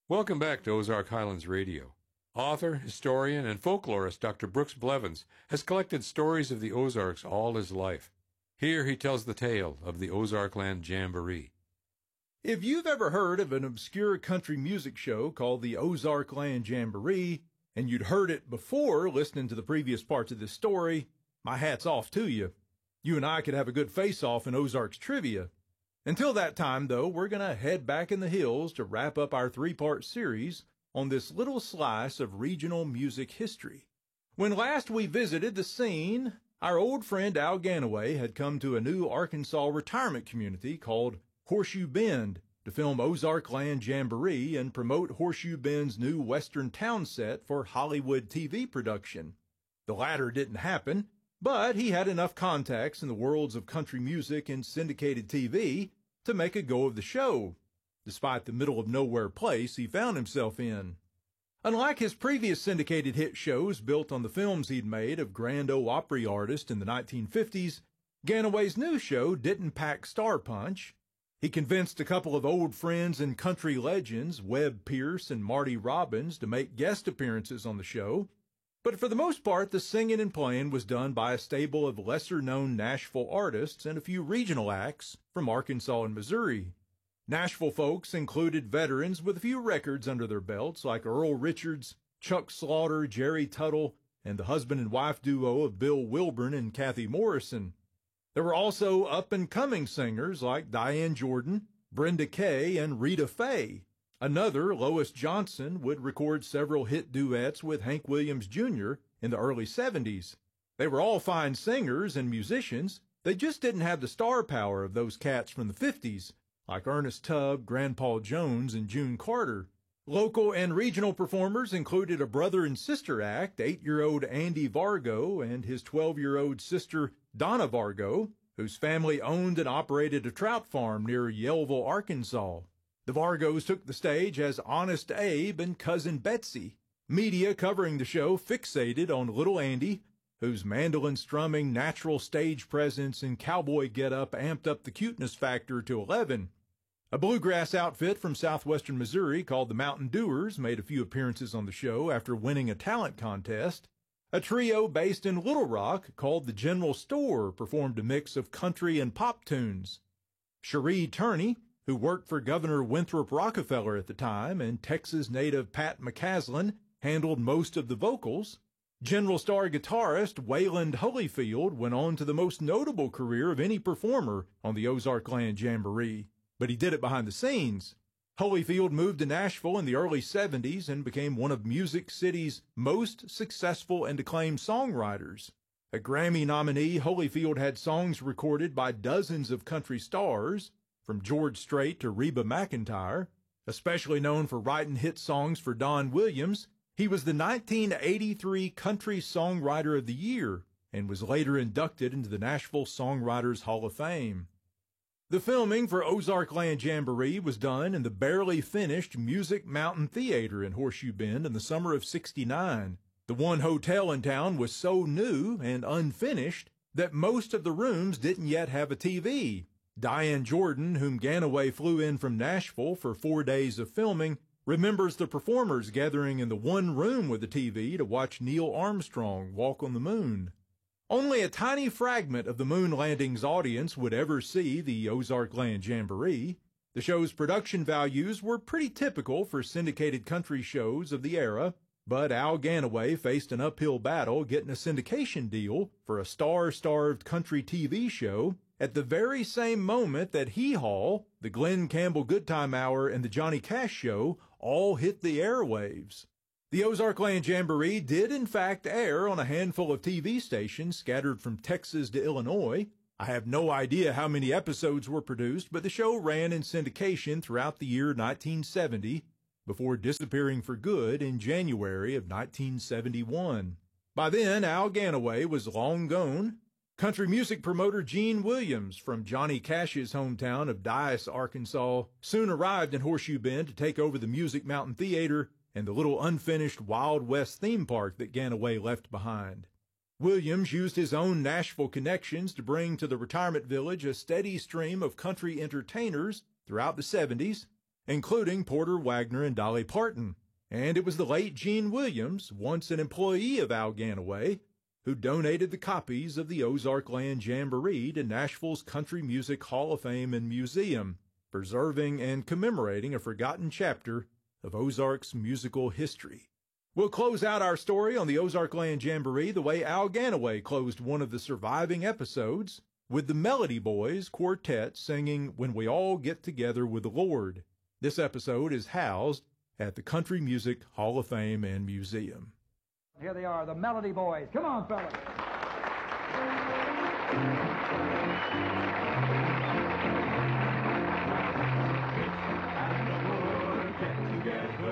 Welcome back to Ozark Highlands Radio. Author, historian, and folklorist Dr. Brooks Blevins has collected stories of the Ozarks all his life. Here he tells the tale of the Ozarkland Jamboree. If you've ever heard of an obscure country music show called the Ozarkland Jamboree, and you'd heard it before listening to the previous parts of this story, my hat's off to you. You and I could have a good face-off in Ozarks trivia. Until that time, though, we're going to head back in the hills to wrap up our three-part series on this little slice of regional music history. When last we visited the scene, our old friend Al Ganaway had come to a new Arkansas retirement community called Horseshoe Bend to film Ozarkland Jamboree and promote Horseshoe Bend's new Western town set for Hollywood TV production. The latter didn't happen, but he had enough contacts in the worlds of country music and syndicated TV to make a go of the show, despite the middle-of-nowhere place he found himself in. Unlike his previous syndicated hit shows built on the films he'd made of Grand Ole Opry artists in the 1950s, Ganaway's new show didn't pack star punch. He convinced a couple of old friends and country legends, Webb Pierce and Marty Robbins, to make guest appearances on the show. But for the most part, the singing and playing was done by a stable of lesser-known Nashville artists and a few regional acts from Arkansas and Missouri. Nashville folks included veterans with a few records under their belts like Earl Richards, Chuck Slaughter, Jerry Tuttle, and the husband and wife duo of Bill Wilburn and Kathy Morrison. There were also up-and-coming singers like Diane Jordan, Brenda Kay, and Rita Fay. Another, Lois Johnson, would record several hit duets with Hank Williams Jr. in the early 70s. They were all fine singers and musicians. They just didn't have the star power of those cats from the 50s, like Ernest Tubb, Grandpa Jones, and June Carter. Local and regional performers included a brother and sister act, 8-year-old Andy Vargo and his 12-year-old sister Donna Vargo, whose family owned and operated a trout farm near Yellville, Arkansas. The Vargos took the stage as Honest Abe and Cousin Betsy. Media covering the show fixated on Little Andy, whose mandolin-strumming, natural stage presence, and cowboy get-up amped up the cuteness factor to 11. A bluegrass outfit from southwestern Missouri called the Mountain Dewars made a few appearances on the show after winning a talent contest. A trio based in Little Rock called the General Store performed a mix of country and pop tunes. Cherie Turney, who worked for Governor Winthrop Rockefeller at the time, and Texas native Pat McCaslin handled most of the vocals. General Star guitarist Wayland Holyfield went on to the most notable career of any performer on the Ozarkland Jamboree, but he did it behind the scenes. Holyfield moved to Nashville in the early 70s and became one of Music City's most successful and acclaimed songwriters. A Grammy nominee, Holyfield had songs recorded by dozens of country stars, from George Strait to Reba McEntire. Especially known for writing hit songs for Don Williams, he was the 1983 Country Songwriter of the Year and was later inducted into the Nashville Songwriters Hall of Fame. The filming for Ozarkland Jamboree was done in the barely finished Music Mountain Theater in Horseshoe Bend in the summer of '69. The one hotel in town was so new and unfinished that most of the rooms didn't yet have a TV. Diane Jordan, whom Ganaway flew in from Nashville for 4 days of filming, remembers the performers gathering in the one room with the TV to watch Neil Armstrong walk on the moon. Only a tiny fragment of the moon landing's audience would ever see the Ozarkland Jamboree. The show's production values were pretty typical for syndicated country shows of the era, but Al Ganaway faced an uphill battle getting a syndication deal for a star-starved country TV show at the very same moment that Hee Haw, the Glenn Campbell Goodtime Hour, and the Johnny Cash Show all hit the airwaves. The Ozarkland Jamboree did in fact air on a handful of TV stations scattered from Texas to Illinois. I have no idea how many episodes were produced, but the show ran in syndication throughout the year 1970, before disappearing for good in January of 1971. By then, Al Ganaway was long gone. Country music promoter Gene Williams from Johnny Cash's hometown of Dyess, Arkansas, soon arrived in Horseshoe Bend to take over the Music Mountain Theater and the little unfinished Wild West theme park that Ganaway left behind. Williams used his own Nashville connections to bring to the retirement village a steady stream of country entertainers throughout the 70s. including Porter Wagoner and Dolly Parton. And it was the late Gene Williams, once an employee of Al Ganaway, who donated the copies of the Ozark Land Jamboree to Nashville's Country Music Hall of Fame and Museum, preserving and commemorating a forgotten chapter of Ozark's musical history. We'll close out our story on the Ozark Land Jamboree the way Al Ganaway closed one of the surviving episodes, with the Melody Boys Quartet singing When We All Get Together with the Lord. This episode is housed at the Country Music Hall of Fame and Museum. Here they are, the Melody Boys. Come on, fellas.